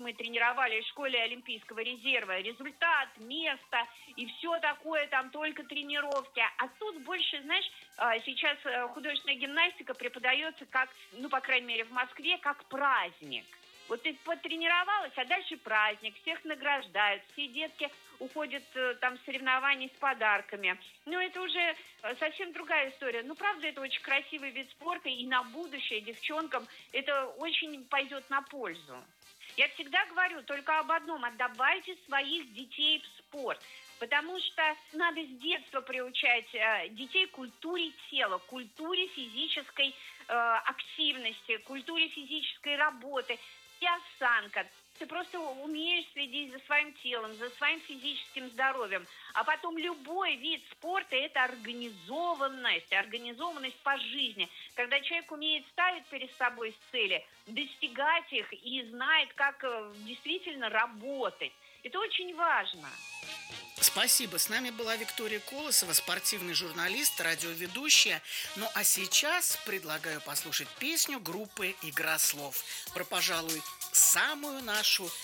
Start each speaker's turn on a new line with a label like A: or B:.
A: мы тренировались в школе Олимпийского резерва. Результат, место и все такое, там только тренировки. А тут больше, знаешь, сейчас художественная гимнастика преподается как, ну, по крайней мере, в Москве, как праздник. Вот ты потренировалась, а дальше праздник, всех награждают, все детки уходят там в соревнования с подарками. Но это уже совсем другая история. Ну, правда, это очень красивый вид спорта, и на будущее девчонкам это очень пойдет на пользу. Я всегда говорю только об одном: отдавайте своих детей в спорт. Потому что надо с детства приучать детей к культуре тела, культуре физической активности, культуре физической работы. И осанка. Ты просто умеешь следить за своим телом, за своим физическим здоровьем. А потом любой вид спорта – это организованность по жизни. Когда человек умеет ставить перед собой цели, достигать их и знает, как действительно работать. Это очень важно.
B: Спасибо. С нами была Виктория Колосова, спортивный журналист, радиоведущая. Ну а сейчас предлагаю послушать песню группы «Игра слов» про, пожалуй, самую нашу